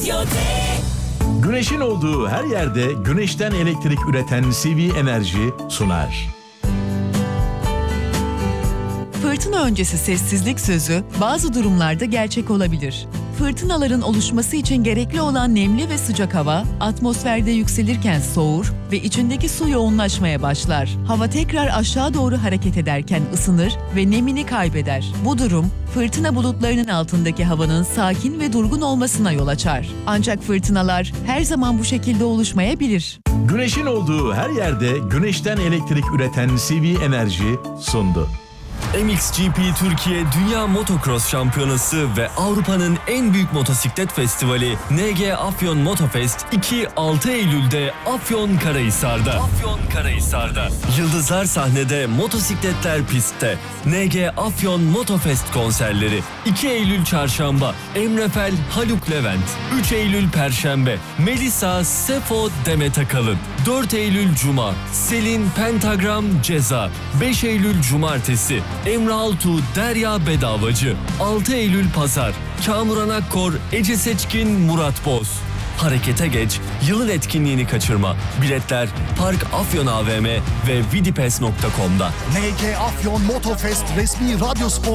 Radyo D. Güneşin olduğu her yerde güneşten elektrik üreten CV Enerji sunar. Fırtına öncesi sessizlik sözü bazı durumlarda gerçek olabilir. Fırtınaların oluşması için gerekli olan nemli ve sıcak hava, atmosferde yükselirken soğur ve içindeki su yoğunlaşmaya başlar. Hava tekrar aşağı doğru hareket ederken ısınır ve nemini kaybeder. Bu durum, fırtına bulutlarının altındaki havanın sakin ve durgun olmasına yol açar. Ancak fırtınalar her zaman bu şekilde oluşmayabilir. Güneşin olduğu her yerde güneşten elektrik üreten CV Enerji sundu. MXGP Türkiye Dünya Motocross Şampiyonası ve Avrupa'nın en büyük motosiklet festivali NG Afyon Motofest 2-6 Eylül'de Afyonkarahisar'da. Yıldızlar sahnede, motosikletler pistte. NG Afyon Motofest konserleri 2 Eylül Çarşamba Emre Fel, Haluk Levent. 3 Eylül Perşembe Melisa, Sefo, Demet Akalın. 4 Eylül Cuma Selin, Pentagram, Ceza. 5 Eylül Cumartesi Emre Altuğ, Derya Bedavacı. 6 Eylül Pazar Kamuran Akkor, Ece Seçkin, Murat Boz. Harekete geç, yılın etkinliğini kaçırma. Biletler Park Afyon AVM ve vidipes.com'da. NG Afyon Motofest resmi radyo spor